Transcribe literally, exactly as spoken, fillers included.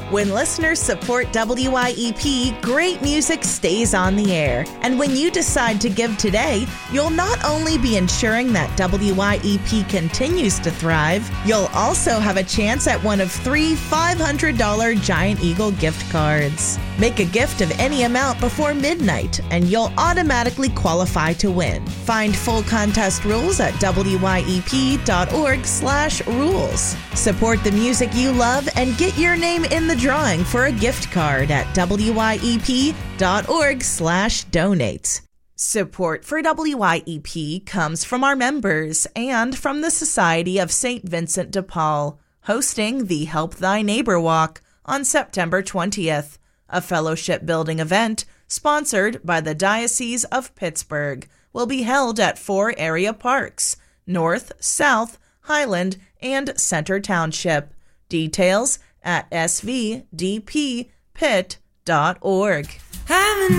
When listeners support W Y E P, great music stays on the air. And when you decide to give today, you'll not only be ensuring that W Y E P continues to thrive, you'll also have a chance at one of three five hundred dollars Giant Eagle gift cards. Make a gift of any amount before midnight, and you'll automatically qualify to win. Find full contest rules at W Y E P dot org slash rules. Support the music you love and get your name in the drawing for a gift card at W Y E P dot org slash donate. Support for W Y E P comes from our members and from the Society of Saint Vincent de Paul, hosting the Help Thy Neighbor Walk on September twentieth, a fellowship-building event sponsored by the Diocese of Pittsburgh. Will be held at four area parks: North, South, Highland, and Center Township. Details at s v d p pitt dot org.